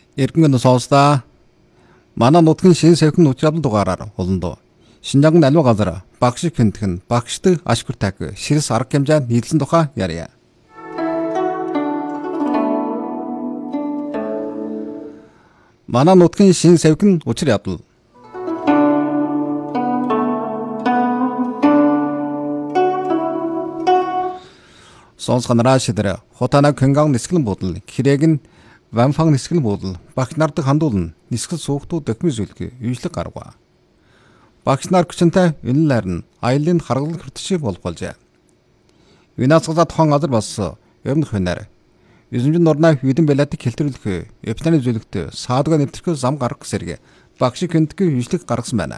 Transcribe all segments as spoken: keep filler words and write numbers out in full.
Эргэн сонсдаа манай нутгийн шин сэвхэн нүчрал дугаараар уландуу Шинжаан аливаа газар багш хэнтхэн багшдаг ашгүй таг ширс арга хэмжээнд нийлсэн тухай ярья. Манай нутгийн шин сэвхэн учир явдал. Сонсгонараа шидэр хотана кэнгаан нисгэлэн бодол кирээг нь ванфан нисгэлэн бодол багш нарт хандуулна нисгэл суухтуу документ зүйлгээ үйжлэг гаргав. Багш нар хүчинтэй үнэлээр нь аялын харгалал хүртши болох болжээ. Винацгаза тохон газар бас ерөнх хөнөр эзэмжин норнаа хүйдэн балетик хэлтрүүлэх эпитаны зүйлэгт саадга нэвтрэх зам гаргах сэргэ багш хэнтгэ үйжлэг гаргасан байна.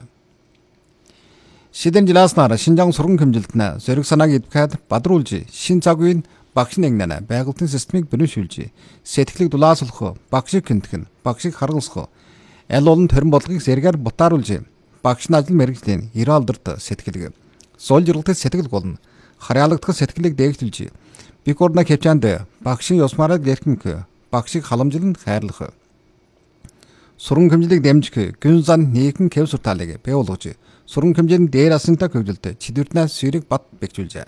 Шидэн жилааснаар Шинжаан сурган хэмжилтнэ зориг санааг эдвокат бадруулж шин цагийн багш нэгнэ байгуултын системийг бэрхшүүлж сэтгэлийг дулаасуулах багш хэнтхэн багшийг харгалзах аль олон төрөн бодлогыг зэрэгээр бутааруулж багш нь ажил мэргэжлийн эрэ алдарт сэтгэлэг зол жиргалт сэтгэл болно харьяалагдах сэтгэлийг дээгтүүлж бик орны хэмжээнд багшийн ёсмараа гэрхэмх багшийг халамжлан хайрлах сурган хэмжлийг дэмжих гүн зан нийгэн хэв суртаалыг бий болгож сурган хэмжээний дээр асантай хөвжөлд чидвэрнээ сэрэг бат бэхжүүлжээ.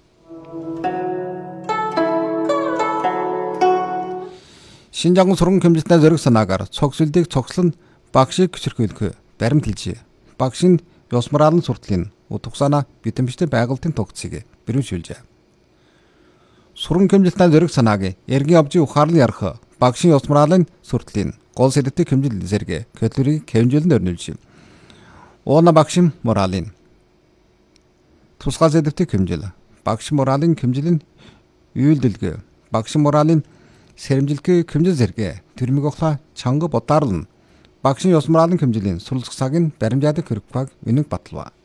Шинжаан сурган хэмжилтнээ зориг санаагаар цогцлыг цогцлон багшийг хүчрхийлэх баримталж багшийн ёсмраалын суртлын утгасаана битэмжтэй байгуултын тогтцыг бэрхшүүлжээ. Сурган хэмжилтнээ зориг санааг эргэн авжийн ухаарлан ярих багшийн ёсмраалын суртлын гол сэдвтийг хэмжил зэрэг категорийг хэмжүүлэн өрнүүлж Оона багшин моралын тусгай сэдвтийг хэмжил багш моралын хэмжилэн үйлдэлгэ багш моралын сэрэмжилгээ хэмжил зэрэг тэрмэг охла чанга бодарлан багшийн ёс моралын хэмжилийн суралцах цагийн баримжаадаг хэрэгпаг үнэг баталва.